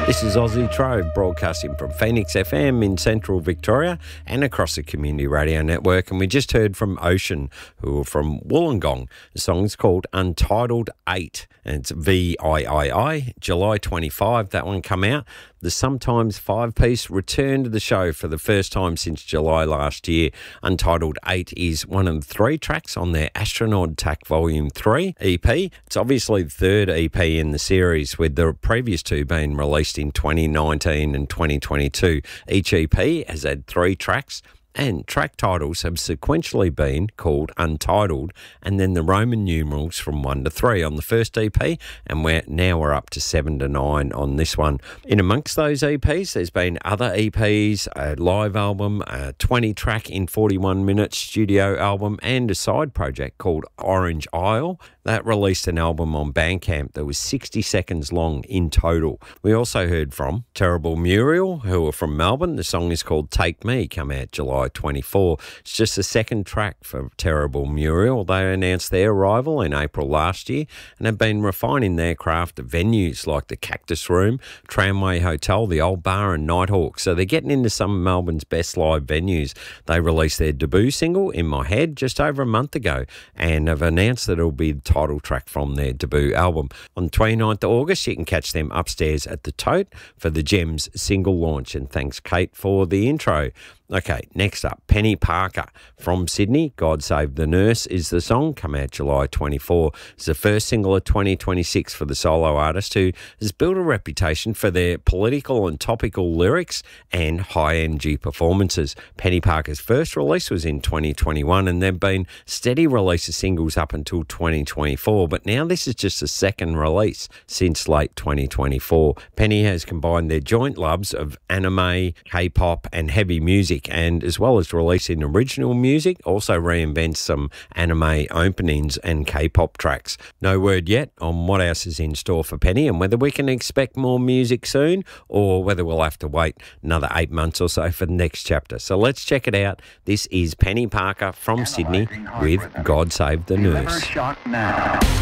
This is Aussie Trove, broadcasting from Phoenix FM in central Victoria and across the Community Radio Network. And we just heard from Ocean, who are from Wollongong. The song's called Untitled 8, and it's VIII, July 25, that one come out. The Sometimes 5-piece returned to the show for the first time since July last year. Untitled 8 is one of the 3 tracks on their Astronaut Attack Volume 3 EP. It's obviously the third EP in the series, with the previous 2 being released in 2019 and 2022. Each EP has had 3 tracks, and track titles have sequentially been called Untitled, and then the Roman numerals from 1 to 3 on the first EP, and we're up to 7 to 9 on this one. In amongst those EPs, there's been other EPs, a live album, a 20-track in 41 minutes studio album, and a side project called Orange Isle. That released an album on Bandcamp that was 60 seconds long in total. We also heard from Terrible Muriel, who are from Melbourne. The song is called Take Me, come out July 24. It's just the second track for Terrible Muriel. They announced their arrival in April last year and have been refining their craft at venues like the Cactus Room, Tramway Hotel, the Old Bar and Nighthawk. So they're getting into some of Melbourne's best live venues. They released their debut single, In My Head, just over a month ago, and have announced that it'll be the title track from their debut album. On 29th of August, you can catch them upstairs at the Tote for the Gems single launch, and thanks Kate for the intro. Okay, next up, Penny Parker from Sydney. God Save the Nurse is the song, come out July 24. It's the first single of 2026 for the solo artist, who has built a reputation for their political and topical lyrics and high-energy performances. Penny Parker's first release was in 2021, and there have been steady release of singles up until 2024, but now this is just the second release since late 2024. Penny has combined their joint loves of anime, K-pop and heavy music, and as well as releasing original music, also reinvents some anime openings and K-pop tracks. No word yet on what else is in store for Penny and whether we can expect more music soon, or whether we'll have to wait another 8 months or so for the next chapter. So let's check it out. This is Penny Parker from Sydney with God Save the Nurse.